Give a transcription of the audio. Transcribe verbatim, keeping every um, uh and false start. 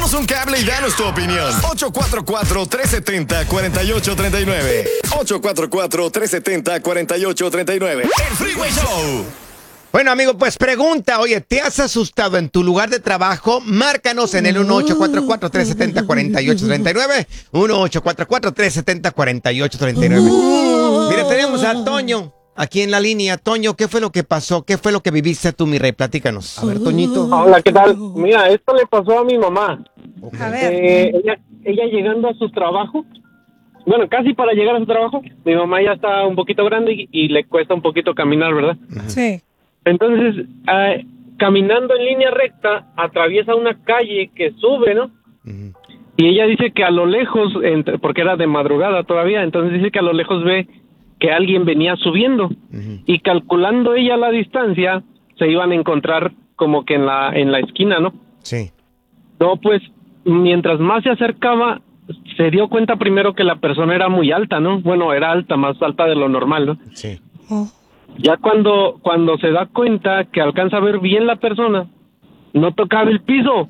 Échanos un cable y danos tu opinión. ocho cuatro cuatro, tres siete cero, cuatro ocho tres nueve. ocho cuatro cuatro, tres siete cero, cuatro ocho tres nueve. El Freeway Show. Bueno, amigo, pues pregunta, oye, ¿te has asustado en tu lugar de trabajo? Márcanos en el uno ocho cuatro cuatro, tres siete cero, cuatro ocho tres nueve. uno ocho cuatro cuatro, tres siete cero, cuatro ocho tres nueve. Mira, tenemos a Toño aquí en la línea. Toño, ¿qué fue lo que pasó? ¿Qué fue lo que viviste tú, mi rey? Platícanos. A ver, Toñito. Hola, ¿qué tal? Mira, esto le pasó a mi mamá. Okay. A ver. Eh, ella, ella llegando a su trabajo, bueno, casi para llegar a su trabajo, mi mamá ya está un poquito grande y, y le cuesta un poquito caminar, ¿verdad? Sí. Entonces, eh, caminando en línea recta, atraviesa una calle que sube, ¿no? Uh-huh. Y ella dice que a lo lejos, entre, porque era de madrugada todavía, entonces dice que a lo lejos ve que alguien venía subiendo. Uh-huh. Y calculando ella la distancia, se iban a encontrar como que en la, en la esquina, ¿no? Sí. No, pues, mientras más se acercaba, se dio cuenta primero que la persona era muy alta, ¿no? Bueno, era alta, más alta de lo normal, ¿no? Sí. Oh. Ya cuando, cuando se da cuenta que alcanza a ver bien la persona, no tocaba el piso.